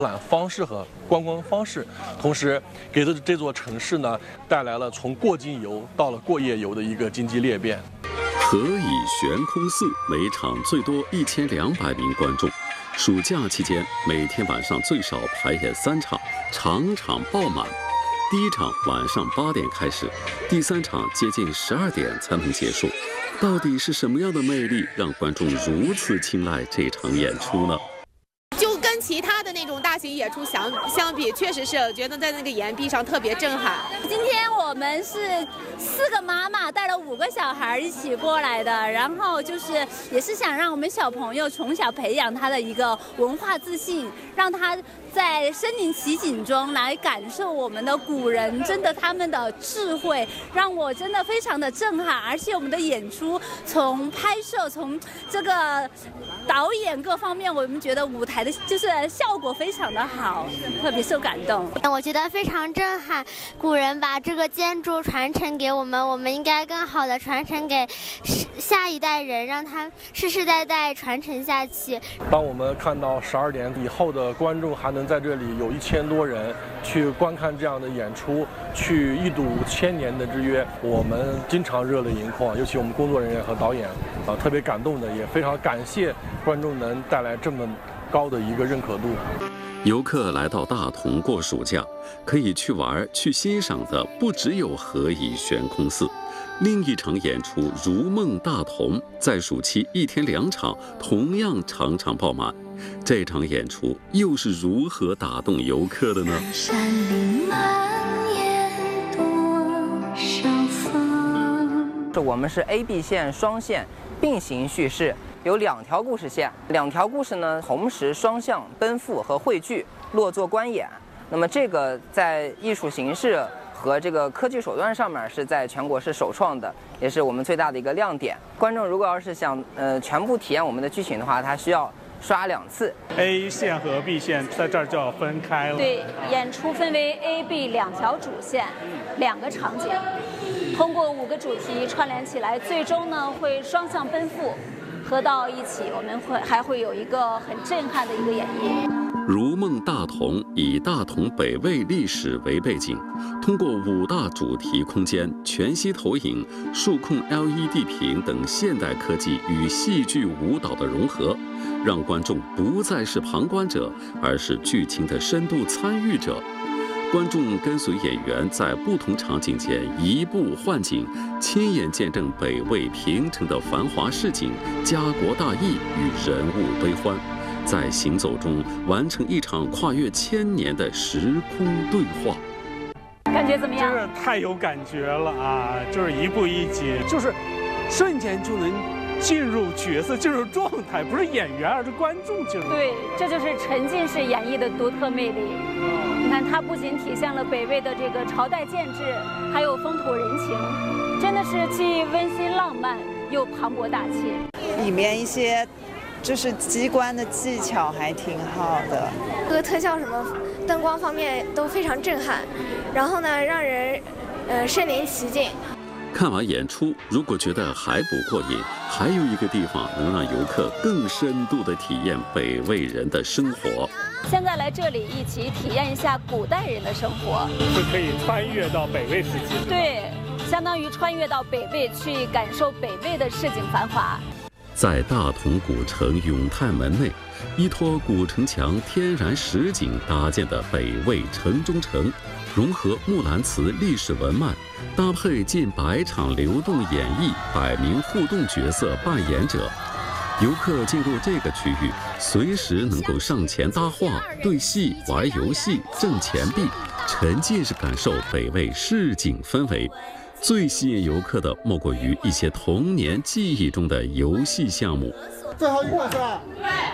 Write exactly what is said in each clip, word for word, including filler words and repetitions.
览方式和观光方式，同时给这这座城市呢带来了从过境游到了过夜游的一个经济裂变。 何以悬空寺每场最多一千两百名观众，暑假期间每天晚上最少排演三场，场场爆满。第一场晚上八点开始，第三场接近十二点才能结束。到底是什么样的魅力让观众如此青睐这场演出呢？ 就跟其他的那种大型演出相相比，确实是觉得在那个岩壁上特别震撼。 今天我们是四个妈妈带了五个小孩一起过来的，然后就是也是想让我们小朋友从小培养他的一个文化自信，让他在身临其境中来感受我们的古人真的他们的智慧，让我真的非常的震撼。而且我们的演出从拍摄从这个导演各方面，我们觉得舞台的就是效果非常的好，特别受感动。 我觉得非常震撼，古人把这个建筑传承给我们，我们应该更好的传承给下一代人，让它世世代代传承下去。 当我们看到十二点以后的观众还能在这里有一千多人去观看这样的演出，去一睹千年的之约，我们经常热泪盈眶，尤其我们工作人员和导演啊，特别感动的，也非常感谢观众能带来这么高的一个认可度。 游客来到大同过暑假，可以去玩、去欣赏的不只有何以悬空寺，另一场演出《如梦大同》在暑期一天两场，同样场场爆满。这场演出又是如何打动游客的呢？山林蔓延多少风。我们是 A B 线双线并行叙事。有两条故事线，两条故事呢同时双向奔赴和汇聚，落座观演。那么这个在艺术形式和这个科技手段上面是在全国是首创的，也是我们最大的一个亮点。观众如果要是想呃全部体验我们的剧情的话，他需要刷两次。 A 线和 B 线在这儿就要分开了。 对，演出分为 A、B 两条主线，两个场景，通过五个主题串联起来，最终呢会双向奔赴。合到一起，我们会还会有一个很震撼的一个演绎。 如梦大同以大同北魏历史为背景，通过五大主题空间、全息投影、数控 L E D 屏等现代科技与戏剧舞蹈的融合，让观众不再是旁观者，而是剧情的深度参与者。观众跟随演员在不同场景间移步换景，亲眼见证北魏平城的繁华市井、家国大义与人物悲欢，在行走中完成一场跨越千年的时空对话。 感觉怎么样？ 真是太有感觉了啊！就是一步一景，就是瞬间就能进入角色、进入状态，不是演员，而是观众进入。 对，这就是沉浸式演绎的独特魅力。你看，它不仅体现了北魏的这个朝代建制，还有风土人情，真的是既温馨浪漫又磅礴大气。 里面一些就是机关的技巧还挺好的， 各个特效什么灯光方面都非常震撼，然后呢，让人呃身临其境。 看完演出，如果觉得还不过瘾，还有一个地方能让游客更深度地体验北魏人的生活。 现在来这里一起体验一下古代人的生活， 就可以穿越到北魏时期。 对，相当于穿越到北魏去感受北魏的市井繁华。 在大同古城永泰门内，依托古城墙天然实景搭建的北魏城中城，融合木兰辞历史文脉，搭配近百场流动演绎，百名互动角色扮演者。游客进入这个区域，随时能够上前搭话、对戏、玩游戏、挣钱币，沉浸式感受北魏市井氛围。最吸引游客的莫过于一些童年记忆中的游戏项目。 最后一个是吧？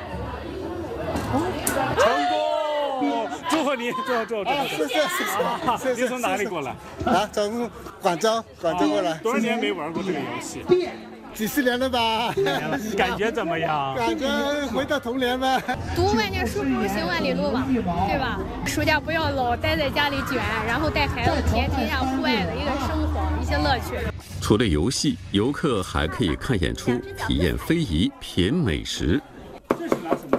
对，成功！祝贺你，祝贺祝贺祝贺！ 谢谢谢谢。 您从哪里过来？ 啊，从广州，广州过来。 多少年没玩过这个游戏？ 几十年了吧？ 感觉怎么样？ 感觉回到童年吧。 读万卷书不如行万里路嘛，对吧？暑假不要老待在家里卷，然后带孩子体验体验一下户外的一个生活，一些乐趣。 除了游戏，游客还可以看演出、体验非遗、品美食。 这是拿什么面？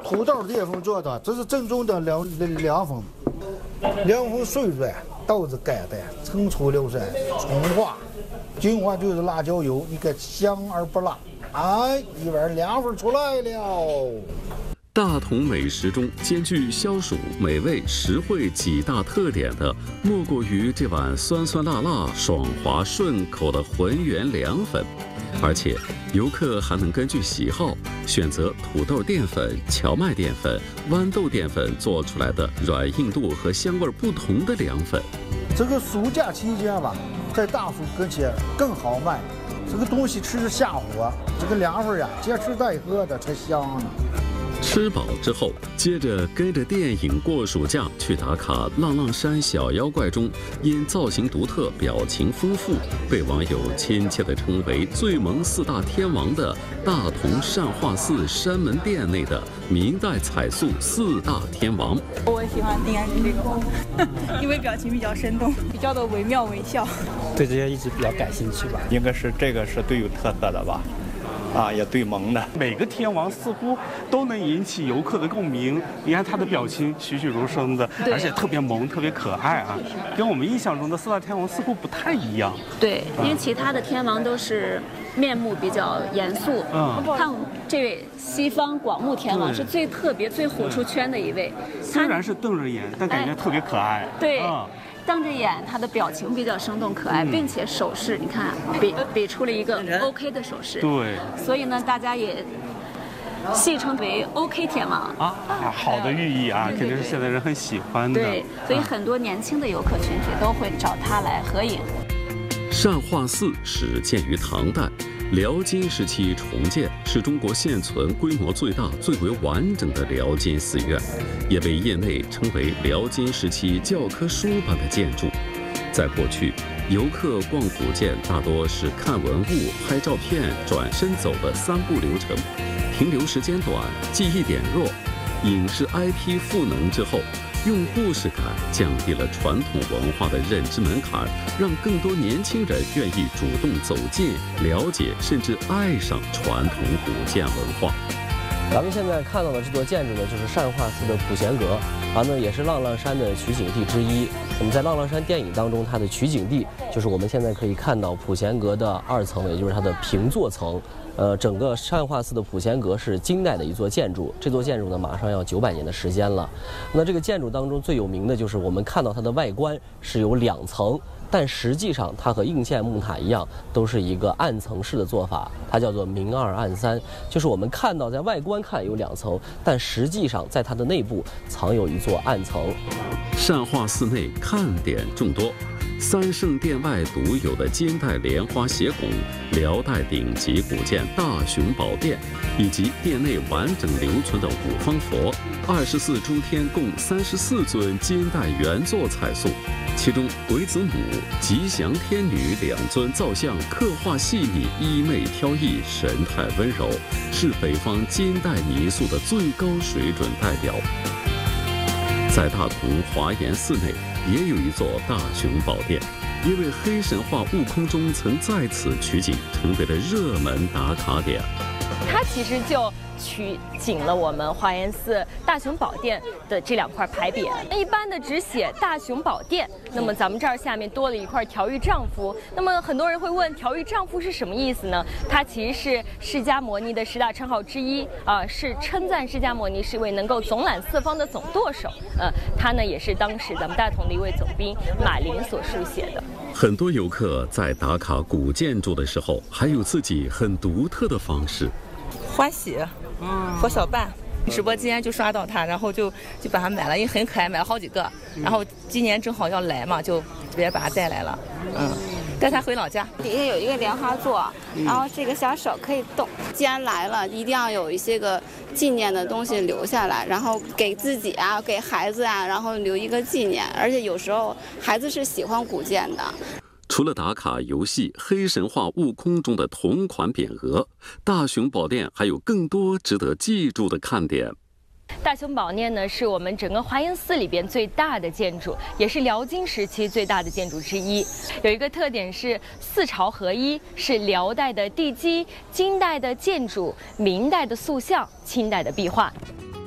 土豆淀粉做的，这是正宗的凉凉粉，凉粉水软，豆子干的，层出流水，葱花，精华就是辣椒油，你看香而不辣。哎，一碗凉粉出来了。 大同美食中兼具消暑、美味、实惠几大特点的，莫过于这碗酸酸辣辣、爽滑顺口的浑圆凉粉。而且，游客还能根据喜好选择土豆淀粉、荞麦淀粉、豌豆淀粉做出来的软硬度和香味不同的凉粉。 这个暑假期间吧，在大暑跟前更好卖。这个东西吃着下火，这个凉粉呀，接吃带喝的才香呢。 吃饱之后，接着跟着电影过暑假去打卡浪浪山小妖怪中，因造型独特、表情丰富，被网友亲切地称为最萌四大天王的大同善化寺山门殿内的明代彩塑四大天王。 我喜欢应该是这个，因为表情比较生动，比较的惟妙惟肖。 对这些一直比较感兴趣吧，应该是这个是最有特色的吧。啊，也对萌的， 每个天王似乎都能引起游客的共鸣。你看他的表情栩栩如生的，而且特别萌，特别可爱啊，跟我们印象中的四大天王似乎不太一样。 对，因为其他的天王都是面目比较严肃，嗯，看这位西方广目天王是最特别、最虎出圈的一位。 虽然是瞪着眼，但感觉特别可爱。 对。嗯，瞪着眼，他的表情比较生动可爱，嗯、并且手势，你看比比出了一个 OK 的手势。 对。 所以呢，大家也戏称为 OK 天王啊，好的寓意啊，肯定是现在人很喜欢的。 对，所以很多年轻的游客群体都会找他来合影。 善化寺始建于唐代，辽金时期重建，是中国现存规模最大、最为完整的辽金寺院，也被业内称为辽金时期教科书般的建筑。在过去，游客逛古建大多是看文物、拍照片、转身走的三步流程，停留时间短，记忆点弱。影视 I P 赋能之后，用故事感降低了传统文化的认知门槛，让更多年轻人愿意主动走进、了解，甚至爱上传统古建文化。 咱们现在看到的这座建筑呢，就是善化寺的普贤阁，啊，呢也是浪浪山的取景地之一。那么在浪浪山电影当中，它的取景地就是我们现在可以看到普贤阁的二层，也就是它的平座层。呃，整个善化寺的普贤阁是金代的一座建筑，这座建筑呢马上要九百年的时间了。那这个建筑当中最有名的就是我们看到它的外观是有两层，但实际上它和应县木塔一样，都是一个暗层式的做法，它叫做明二暗三，就是我们看到在外观看有两层，但实际上在它的内部藏有一座暗层。 善化寺内看点众多。三圣殿外独有的金代莲花斜拱、辽代顶级古建大雄宝殿，以及殿内完整留存的五方佛、二十四诸天共三十四尊金代原作彩塑，其中鬼子母、吉祥天女两尊造像刻画细腻、衣袂飘逸、神态温柔，是北方金代泥塑的最高水准代表。在大同华严寺内也有一座大雄宝殿，因为黑神话悟空中曾在此取景，成为了热门打卡点。 它其实就取景了我们华严寺大雄宝殿的这两块牌匾。那一般的只写大雄宝殿，那么咱们这儿下面多了一块调御丈夫。那么很多人会问，调御丈夫是什么意思呢？它其实是释迦牟尼的十大称号之一啊、呃，是称赞释迦牟尼是一位能够总揽四方的总舵手。呃，他呢也是当时咱们大同的一位总兵马林所书写的。 很多游客在打卡古建筑的时候，还有自己很独特的方式。 欢喜，嗯，和小伴，直播间就刷到它，然后就就把它买了，因为很可爱，买了好几个。然后今年正好要来嘛，就直接把它带来了，嗯，带它回老家。 底下有一个莲花座，然后这个小手可以动。既然来了，一定要有一些个纪念的东西留下来，然后给自己啊，给孩子啊，然后留一个纪念。而且有时候孩子是喜欢古建的。 除了打卡游戏《黑神话：悟空》中的同款匾额，大雄宝殿还有更多值得记住的看点。 大雄宝殿呢，是我们整个华严寺里边最大的建筑，也是辽金时期最大的建筑之一。有一个特点是四朝合一，是辽代的地基、金代的建筑、明代的塑像、清代的壁画。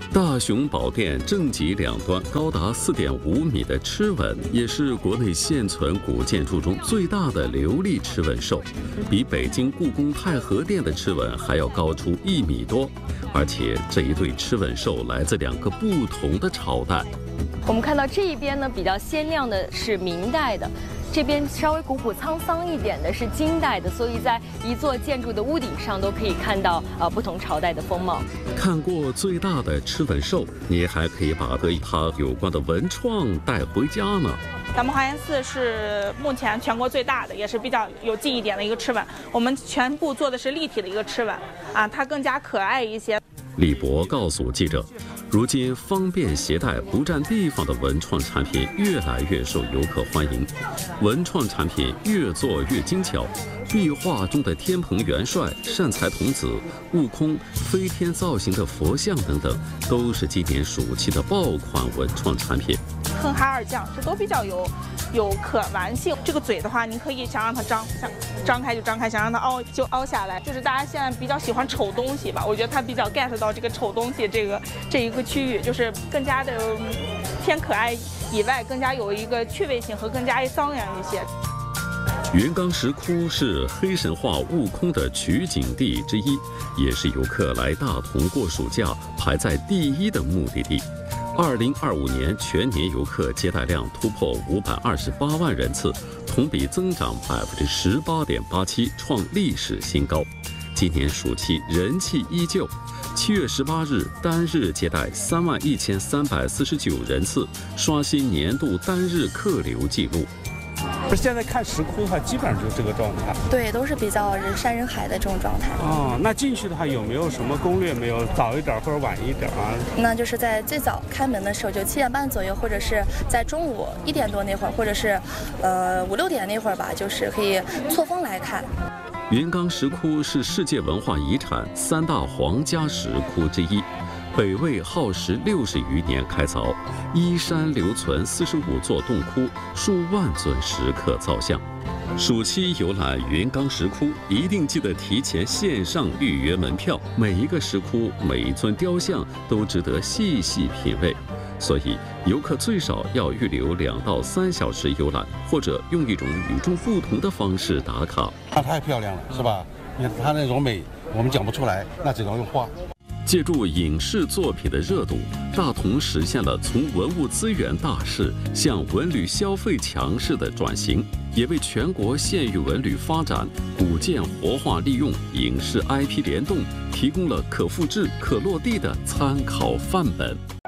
大雄宝殿正脊两端高达四点五米的螭吻，也是国内现存古建筑中最大的琉璃螭吻兽，比北京故宫太和殿的螭吻还要高出一米多。而且这一对螭吻兽来自两个不同的朝代。 我们看到这一边呢，比较鲜亮的是明代的。这边稍微古朴沧桑一点的是金代的，所以在一座建筑的屋顶上都可以看到呃不同朝代的风貌。 看过最大的螭吻兽，你还可以把和它有关的文创带回家呢。 咱们华严寺是目前全国最大的，也是比较有记忆点的一个螭吻。我们全部做的是立体的一个螭吻，啊，它更加可爱一些。 李博告诉记者，如今方便携带、不占地方的文创产品越来越受游客欢迎，文创产品越做越精巧。壁画中的天蓬元帅、善财童子、悟空、飞天造型的佛像等等，都是今年暑期的爆款文创产品。 哼哈二将这都比较有有可玩性。这个嘴的话，你可以想让它张，想张开就张开，想让它凹就凹下来。就是大家现在比较喜欢丑东西吧，我觉得它比较 get 到这个丑东西这个这一个区域，就是更加的偏可爱以外，更加有一个趣味性和更加张扬一些。 云冈石窟是黑神话悟空的取景地之一，也是游客来大同过暑假排在第一的目的地。二零二五年全年游客接待量突破五百二十八万人次，同比增长百分之十八点八七，创历史新高。今年暑期人气依旧，七月十八日单日接待三万一千三百四十九人次，刷新年度单日客流记录。 不是现在看石窟的话，基本上就是这个状态。 对，都是比较人山人海的这种状态。 哦，那进去的话有没有什么攻略？没有早一点或者晚一点啊？ 那就是在最早开门的时候，就七点半左右，或者是在中午一点多那会儿，或者是呃五六点那会儿吧，就是可以错峰来看。 云冈石窟是世界文化遗产三大皇家石窟之一。北魏耗时六十余年开凿，依山留存四十五座洞窟，数万尊石刻造像。暑期游览云冈石窟，一定记得提前线上预约门票。每一个石窟、每一尊雕像都值得细细品味，所以游客最少要预留两到三小时游览，或者用一种与众不同的方式打卡。 它太漂亮了，是吧？你看它那种美，我们讲不出来，那只能用画。 借助影视作品的热度，大同实现了从文物资源大市向文旅消费强势的转型，也为全国县域文旅发展、古建活化利用、影视 I P 联动提供了可复制、可落地的参考范本。